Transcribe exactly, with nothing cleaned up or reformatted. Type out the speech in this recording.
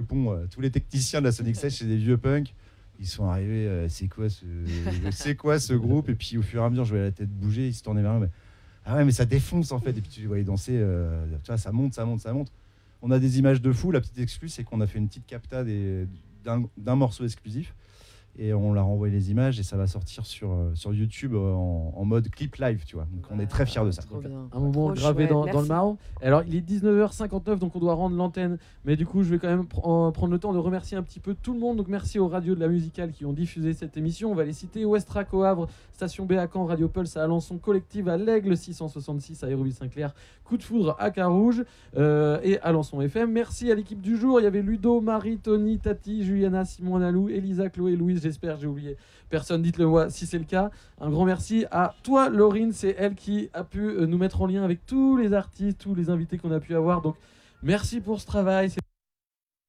bon, euh, tous les techniciens de la Sonic Stage, c'est des vieux punks. Ils sont arrivés, euh, c'est quoi ce, c'est quoi ce groupe? Et puis au fur et à mesure, je voyais la tête bouger, ils se tournaient vers moi. Mais, ah ouais, mais ça défonce en fait. Et puis tu les voyais danser, euh, tu vois, ça monte, ça monte, ça monte. On a des images de fou. La petite exclue, c'est qu'on a fait une petite capta des, d'un, d'un morceau exclusif. Et on leur a renvoyé les images et ça va sortir sur, sur YouTube en, en mode clip live, tu vois. Donc on est très fiers de ça. Trop bien. Un moment Trop gravé chouette, dans, dans le merci. marron. Alors il est dix-neuf heures cinquante-neuf, donc on doit rendre l'antenne. Mais du coup, je vais quand même pr- prendre le temps de remercier un petit peu tout le monde. Donc merci aux radios de la musicale qui ont diffusé cette émission. On va les citer: Westrack au Havre, Station B à Caen, Radio Pulse à Alençon, Collective à l'Aigle, six cent soixante-six à Hérouville-Saint-Clair, Coup de Foudre à Carouge euh, et Alençon F M. Merci à l'équipe du jour. Il y avait Ludo, Marie, Tony, Tati, Juliana, Simon, Analou, Elisa, Chloé, Louise. J'espère j'ai oublié personne, dites-le moi si c'est le cas. Un grand merci à toi, Laurine, c'est elle qui a pu nous mettre en lien avec tous les artistes, tous les invités qu'on a pu avoir. Donc merci pour ce travail. C'est